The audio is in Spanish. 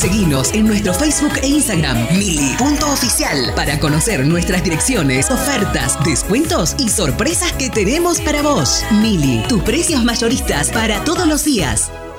Seguinos en nuestro Facebook e Instagram, mili.oficial, para conocer nuestras direcciones, ofertas, descuentos y sorpresas que tenemos para vos. Mili, tus precios mayoristas para todos los días.